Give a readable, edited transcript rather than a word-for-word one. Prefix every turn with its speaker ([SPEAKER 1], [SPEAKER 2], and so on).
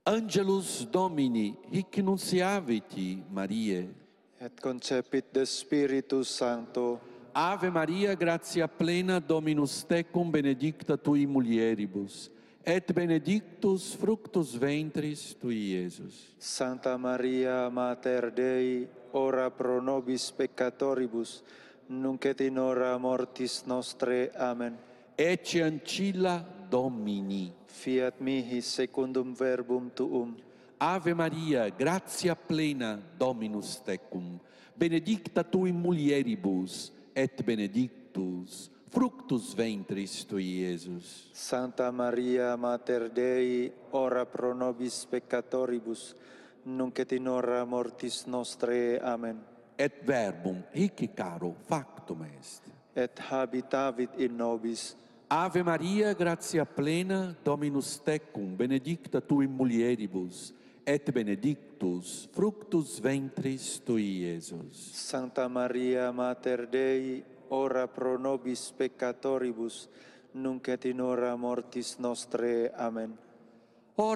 [SPEAKER 1] Angelus Domini, hic nunciavit Mariae.
[SPEAKER 2] Et concepit de Spiritus Sancto.
[SPEAKER 1] Ave Maria, gratia plena, Dominus tecum, benedicta tui mulieribus, et benedictus fructus ventris tui, Iesus.
[SPEAKER 2] Santa Maria, Mater Dei, ora pro nobis peccatoribus, nunc et in hora mortis nostre. Amen.
[SPEAKER 1] Ecce ancilla Domini.
[SPEAKER 2] Fiat mihi secundum verbum tuum.
[SPEAKER 1] Ave Maria, gratia plena, Dominus tecum, benedicta tui mulieribus, et benedictus fructus ventris tui, Iesus.
[SPEAKER 2] Santa Maria, Mater Dei, ora pro nobis peccatoribus, nunc et in hora mortis nostre. Amen.
[SPEAKER 1] Et verbum hic caro factum est.
[SPEAKER 2] Et habitavit in nobis.
[SPEAKER 1] Ave Maria, gratia plena, Dominus tecum, benedicta tui mulieribus, et benedictus fructus ventris tui, Iesus.
[SPEAKER 2] Santa Maria, Mater Dei, ora pro nobis peccatoribus, nunc et in hora mortis nostre. Amen.